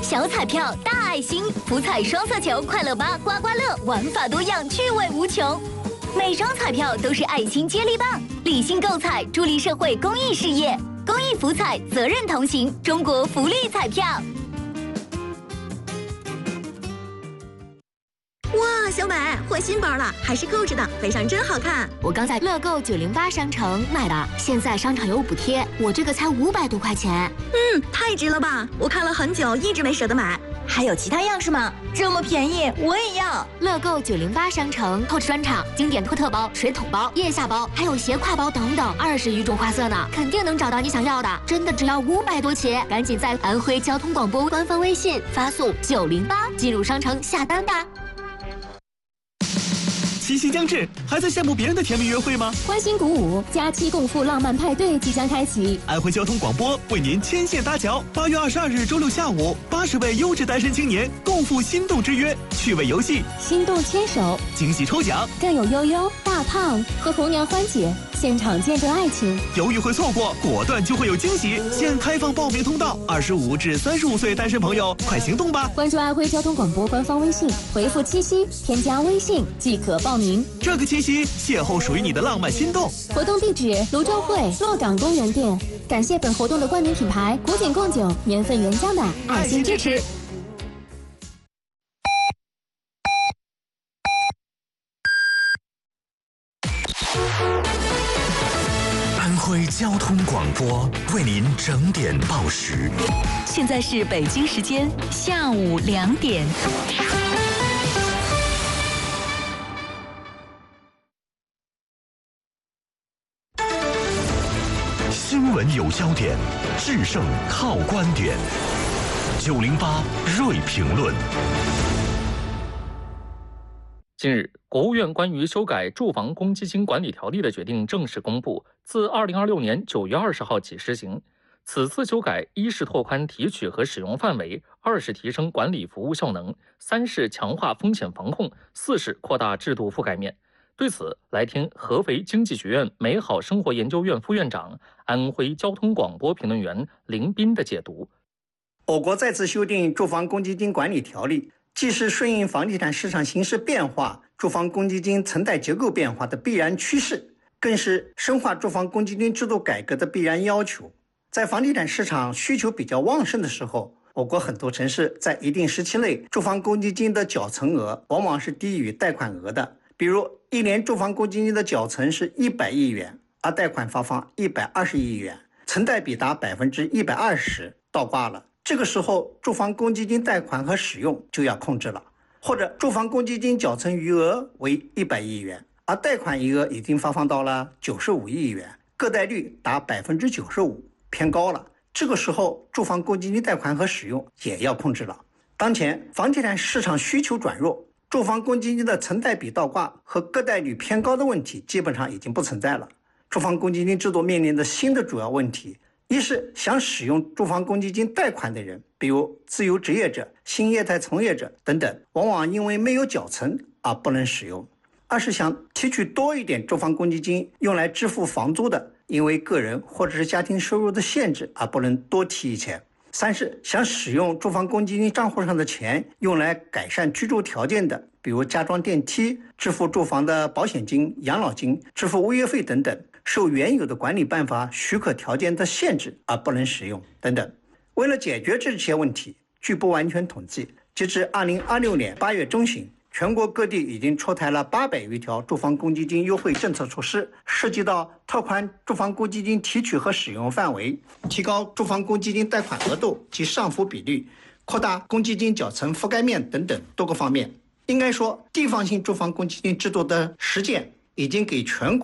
小彩票大爱心，福彩双色球快乐吧刮刮乐，玩法多样，趣味无穷。每张彩票都是爱心接力棒，理性购彩，助力社会公益事业。公益福彩，责任同行，中国福利彩票。 哇，小美换新包了，还是购置的，背上真好看。 我刚在乐购908商城买的，现在商场有补贴，我这个才500多块钱。 太值了吧！我看了很久，一直没舍得买。还有其他样式吗？这么便宜，我也要。 乐购908商城购置专场，经典托特包、水桶包、腋下包，还有斜挎包等等，20余种花色呢，肯定能找到你想要的。真的只要500多起，赶紧在安徽交通广播官方微信发送908进入商城下单吧。 七夕将至，还在羡慕别人的甜蜜约会吗？ 欢欣鼓舞，假期共赴浪漫派对即将开启。 安徽交通广播为您牵线搭桥，8月22日周六下午，80位优质单身青年共赴心动之约，趣味游戏、 心动牵手、 惊喜抽奖， 更有悠悠、大胖和红娘欢姐现场见证爱情。 犹豫会错过，果断就会有惊喜。现开放报名通道，25至35岁单身朋友快行动吧！ 关注安徽交通广播官方微信，回复七夕，添加微信即可报名。 这个七夕，邂逅属于你的浪漫心动。 活动地址：泸州会洛港公园店。感谢本活动的冠名品牌古井贡酒年份原浆的爱心支持。 安徽交通广播为您整点报时。 现在是北京时间下午2点。 新闻有焦点，制胜靠观点。908锐评论。 近日，国务院关于修改住房公积金管理条例的决定正式公布，自2026年9月20号起施行。此次修改，一是拓宽提取和使用范围，二是提升管理服务效能，三是强化风险防控，四是扩大制度覆盖面。对此，来听合肥经济学院美好生活研究院副院长、安徽交通广播评论员林斌的解读。 我国再次修订住房公积金管理条例，既是顺应房地产市场形势变化、住房公积金存贷结构变化的必然趋势，更是深化住房公积金制度改革的必然要求。在房地产市场需求比较旺盛的时候，我国很多城市在一定时期内，住房公积金的缴存额往往是低于贷款额的。比如一年住房公积金的缴存是100亿元，而贷款发放120亿元，存贷比达120%，倒挂了。这个时候住房公积金贷款和使用就要控制了。或者住房公积金缴存余额为100亿元，而贷款余额已经发放到了95亿元，个贷率达95%，偏高了。这个时候住房公积金贷款和使用也要控制了。当前房地产市场需求转弱，住房公积金的存贷比倒挂和个贷率偏高的问题基本上已经不存在了。住房公积金制度面临的新的主要问题，一是想使用住房公积金贷款的人，比如自由职业者、新业态从业者等等，往往因为没有缴存而不能使用；二是想提取多一点住房公积金用来支付房租的，因为个人或者是家庭收入的限制而不能多提一钱；三是想使用住房公积金账户上的钱用来改善居住条件的，比如加装电梯、支付住房的保险金、养老金、支付物业费等等，受原有的管理办法许可条件的限制而不能使用等等。为了解决这些问题，据不完全统计，截至2026年8月中旬，全国各地已经出台了800余条住房公积金优惠政策措施，涉及到拓宽住房公积金提取和使用范围，提高住房公积金贷款额度及上浮比率，扩大公积金缴存覆盖面等等多个方面。应该说，地方性住房公积金制度的实践已经给全国